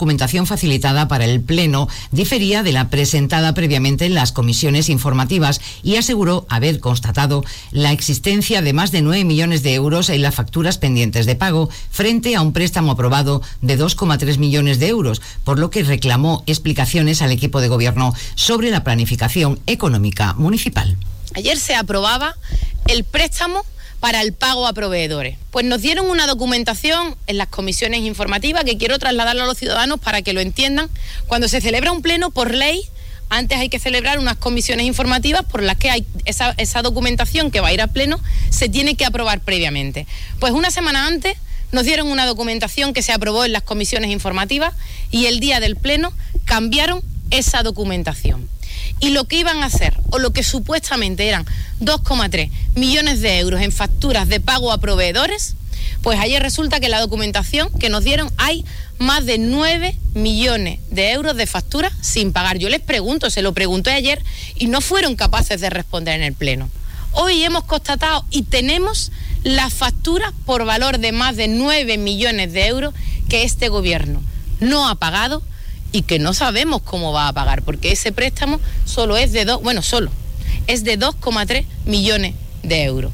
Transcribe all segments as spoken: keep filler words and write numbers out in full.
documentación facilitada para el Pleno difería de la presentada previamente en las comisiones informativas y aseguró haber constatado la existencia de más de nueve millones de euros en las facturas pendientes de pago frente a un préstamo aprobado de dos coma tres millones de euros, por lo que reclamó explicaciones al equipo de gobierno sobre la planificación económica municipal. Ayer se aprobaba el préstamo para el pago a proveedores. Pues nos dieron una documentación en las comisiones informativas que quiero trasladarlo a los ciudadanos para que lo entiendan. Cuando se celebra un pleno, por ley, antes hay que celebrar unas comisiones informativas por las que hay esa, esa documentación que va a ir al pleno se tiene que aprobar previamente. Pues una semana antes nos dieron una documentación que se aprobó en las comisiones informativas y el día del pleno cambiaron esa documentación. Y lo que iban a hacer, o lo que supuestamente eran dos coma tres millones de euros en facturas de pago a proveedores, pues ayer resulta que en la documentación que nos dieron hay más de nueve millones de euros de facturas sin pagar. Yo les pregunto, se lo pregunté ayer y no fueron capaces de responder en el Pleno. Hoy hemos constatado y tenemos las facturas por valor de más de nueve millones de euros que este gobierno no ha pagado y que no sabemos cómo va a pagar, porque ese préstamo solo es de dos, bueno, solo es de dos coma tres millones de euros.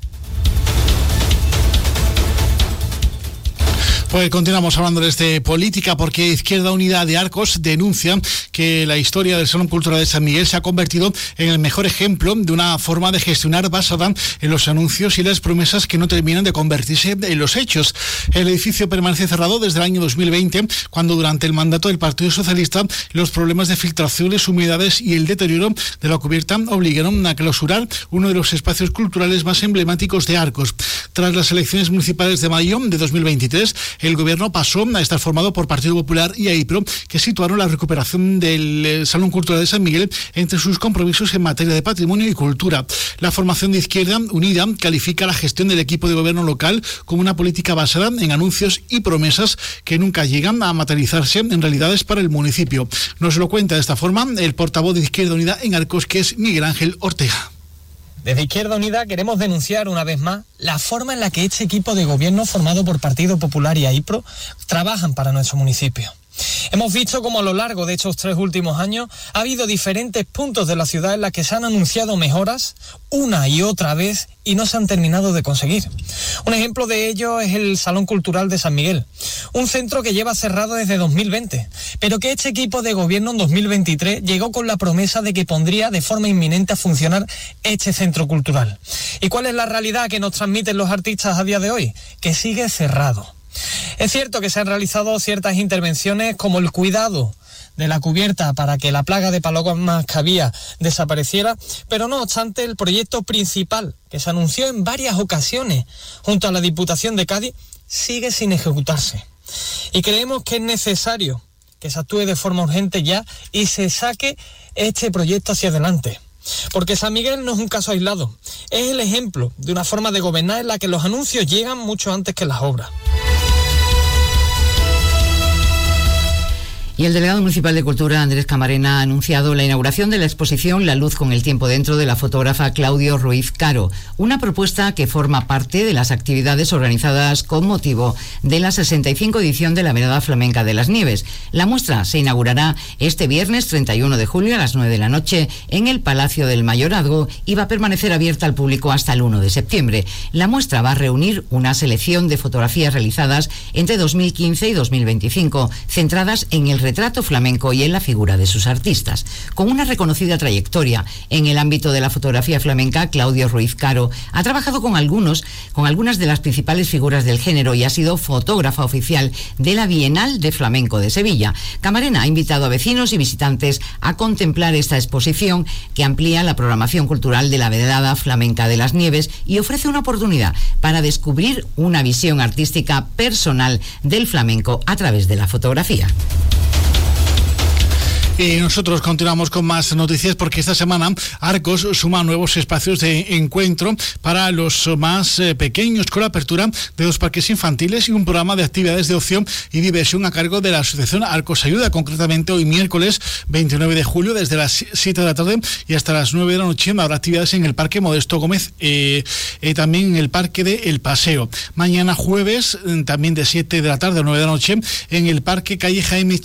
Pues continuamos hablándoles de política porque Izquierda Unida de Arcos denuncia que la historia del Salón Cultural de San Miguel se ha convertido en el mejor ejemplo de una forma de gestionar basada en los anuncios y las promesas que no terminan de convertirse en los hechos. El edificio permanece cerrado desde el año dos mil veinte, cuando durante el mandato del Partido Socialista los problemas de filtraciones, humedades y el deterioro de la cubierta obligaron a clausurar uno de los espacios culturales más emblemáticos de Arcos. Tras las elecciones municipales de mayo de dos mil veintitrés, el gobierno pasó a estar formado por Partido Popular y AIPRO, que situaron la recuperación del Salón Cultural de San Miguel entre sus compromisos en materia de patrimonio y cultura. La formación de Izquierda Unida califica la gestión del equipo de gobierno local como una política basada en anuncios y promesas que nunca llegan a materializarse en realidades para el municipio. Nos lo cuenta de esta forma el portavoz de Izquierda Unida en Arcos, que es Miguel Ángel Ortega. Desde Izquierda Unida queremos denunciar una vez más la forma en la que este equipo de gobierno formado por Partido Popular y AIPRO trabajan para nuestro municipio. Hemos visto cómo a lo largo de estos tres últimos años ha habido diferentes puntos de la ciudad en las que se han anunciado mejoras una y otra vez y no se han terminado de conseguir. Un ejemplo de ello es el Salón Cultural de San Miguel, un centro que lleva cerrado desde dos mil veinte, pero que este equipo de gobierno en dos mil veintitrés llegó con la promesa de que pondría de forma inminente a funcionar este centro cultural. ¿Y cuál es la realidad que nos transmiten los artistas a día de hoy? Que sigue cerrado. Es cierto que se han realizado ciertas intervenciones como el cuidado de la cubierta para que la plaga de palomas que había desapareciera, pero no obstante el proyecto principal que se anunció en varias ocasiones junto a la Diputación de Cádiz sigue sin ejecutarse. Y creemos que es necesario que se actúe de forma urgente ya y se saque este proyecto hacia adelante. Porque San Miguel no es un caso aislado, es el ejemplo de una forma de gobernar en la que los anuncios llegan mucho antes que las obras. Y el delegado municipal de Cultura, Andrés Camarena, ha anunciado la inauguración de la exposición La luz con el tiempo dentro de la fotógrafa Claudio Ruiz Caro, una propuesta que forma parte de las actividades organizadas con motivo de la sesenta y cinco edición de la Velada Flamenca de las Nieves. La muestra se inaugurará este viernes treinta y uno de julio a las nueve de la noche en el Palacio del Mayorazgo y va a permanecer abierta al público hasta el uno de septiembre. La muestra va a reunir una selección de fotografías realizadas entre dos mil quince y dos mil veinticinco, centradas en el retrato flamenco y en la figura de sus artistas. Con una reconocida trayectoria en el ámbito de la fotografía flamenca, Claudio Ruiz Caro ha trabajado con algunos, con algunas de las principales figuras del género y ha sido fotógrafa oficial de la Bienal de Flamenco de Sevilla. Camarena ha invitado a vecinos y visitantes a contemplar esta exposición que amplía la programación cultural de la Velada Flamenca de las Nieves y ofrece una oportunidad para descubrir una visión artística personal del flamenco a través de la fotografía. Y nosotros continuamos con más noticias porque esta semana Arcos suma nuevos espacios de encuentro para los más eh, pequeños, con la apertura de dos parques infantiles y un programa de actividades de ocio y diversión a cargo de la asociación Arcos Ayuda. Concretamente hoy miércoles veintinueve de julio desde las siete de la tarde y hasta las nueve de la noche habrá actividades en el Parque Modesto Gómez, eh, eh, también en el Parque de El Paseo. Mañana jueves eh, también de siete de la tarde a nueve de la noche en el Parque Calle Jaime